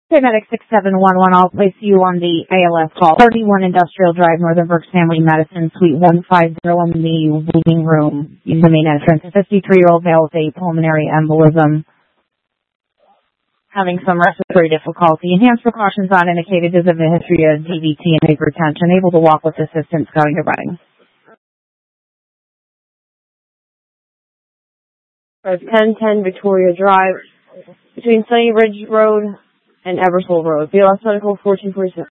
Paramedic 6711, I'll place you on the ALS call. 31 Industrial Drive, Northern Berks Family Medicine, Suite 150 in the waiting room in the main entrance. A 53-year-old male with a pulmonary embolism, having some respiratory difficulty. Enhanced precautions not indicated. Does have a history of DVT and hypertension. Able to walk with assistance going to running. 1010 Victoria Drive, between Sunny Ridge Road and Ebersole Road. BLS Medical 1446.